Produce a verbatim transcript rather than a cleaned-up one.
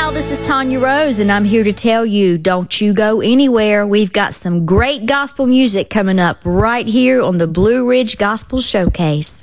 y'all. This is Tanya Rose, and I'm here to tell you, don't you go anywhere. We've got some great gospel music coming up right here on the Blue Ridge Gospel Showcase.